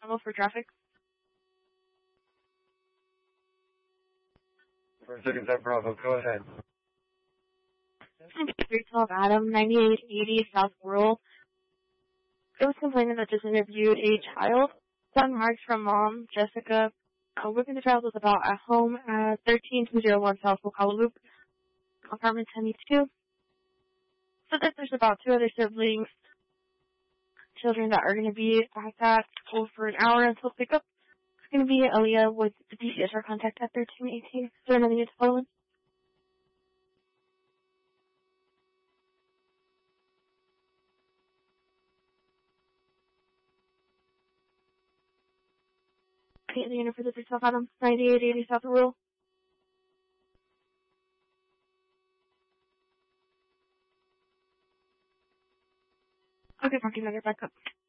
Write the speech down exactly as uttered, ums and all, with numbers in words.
tunnel for traffic. For seconds at Bravo, go ahead. three twelve Adam, ninety-eight eighty South Rural. It was complaining that just interviewed a child. Son marked from mom, Jessica. Uh, working the child was about at home at thirteen two oh one South Wokala Loop, apartment ten E two. So that there's about two other siblings, children that are going to be at that school for an hour until pickup. It's going to be Aaliyah with the D C S R contact at thirteen eighteen. Is there anything to follow in? The unit for the three twelve Adam, ninety-eight eighty South Rural. Okay, parking under backup.